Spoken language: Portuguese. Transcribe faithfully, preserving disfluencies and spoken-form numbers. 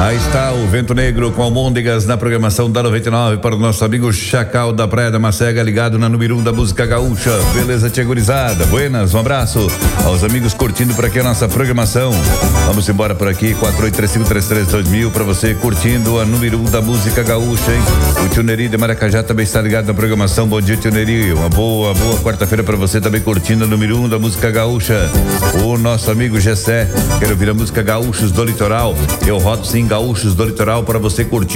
Aí está o Vento Negro com almôndegas na programação da noventa e nove para o nosso amigo Chacal da Praia da Macega, ligado na número um da música gaúcha. Beleza, tia gurizada? Buenas, um abraço aos amigos curtindo por aqui a nossa programação. Vamos embora por aqui, quatro oito três cinco três três dois mil, para você curtindo a número um da música gaúcha, hein? O Tio Neri de Maracajá também está ligado na programação. Bom dia, Tio Neri. Uma boa, boa quarta-feira para você também curtindo a número um da música gaúcha. O nosso amigo Gessé, quero ouvir a música Gaúchos do Litoral. Eu rodo sim Gaúchos do Litoral para você curtir.